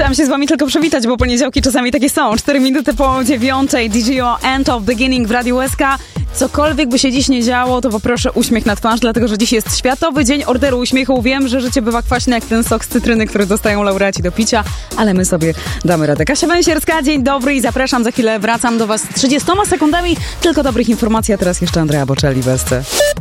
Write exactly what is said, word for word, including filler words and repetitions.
Chciałam się z wami tylko przywitać, bo poniedziałki czasami takie są. Cztery minuty po dziewiątej, D J O End of Beginning w Radiu U S K. Cokolwiek by się dziś nie działo, to poproszę uśmiech na twarz, dlatego że dziś jest Światowy Dzień Orderu Uśmiechu. Wiem, że życie bywa kwaśne jak ten sok z cytryny, który dostają laureaci do picia, ale my sobie damy radę. Kasia Węsierska, dzień dobry i zapraszam. Za chwilę wracam do was z trzydziestoma sekundami tylko dobrych informacji, a teraz jeszcze Andrea Bocelli w S C.